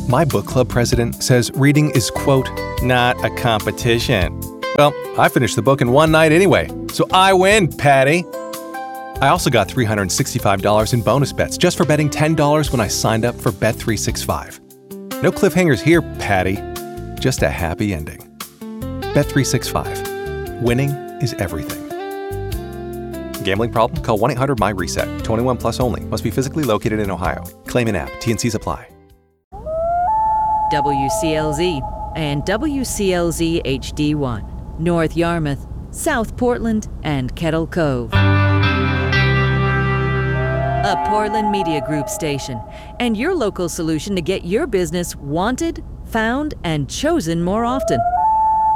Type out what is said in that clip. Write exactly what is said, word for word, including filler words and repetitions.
My book club president says reading is, quote, not a competition. Well, I finished the book in one night anyway, so I win, Patty. I also got three hundred sixty-five dollars in bonus bets just for betting ten dollars when I signed up for Bet three sixty-five. No cliffhangers here, Patty. Just a happy ending. Bet three sixty-five. Winning is everything. Gambling problem? Call one eight hundred M Y reset. twenty-one plus only. Must be physically located in Ohio. Claim in app. T N Cs apply. W C L Z and W C L Z H D one, North Yarmouth, South Portland, and Kettle Cove. A Portland Media Group station, and your local solution to get your business wanted, found, and chosen more often.